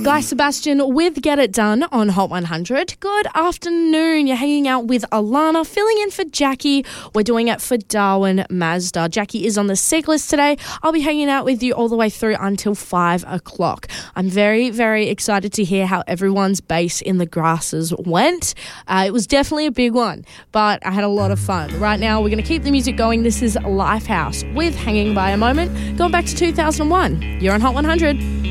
Guy Sebastian with Get It Done on Hot 100. Good afternoon. You're hanging out with Alana, filling in for Jackie. We're doing it for Darwin Mazda. Jackie is on the sick list today. I'll be hanging out with you all the way through until 5 o'clock. I'm very, very excited to hear how everyone's base in the grasses went. It was definitely a big one, but I had a lot of fun. Right now, we're going to keep the music going. This is Lifehouse with Hanging by a Moment, going back to 2001. You're on Hot 100.